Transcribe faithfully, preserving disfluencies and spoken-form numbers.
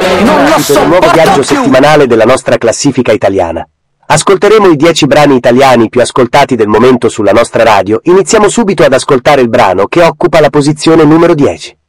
Non lo Per un nuovo sopporto viaggio più! settimanale della nostra classifica italiana. Ascolteremo i dieci brani italiani più ascoltati del momento sulla nostra radio. Iniziamo subito ad ascoltare il brano che occupa la posizione numero dieci.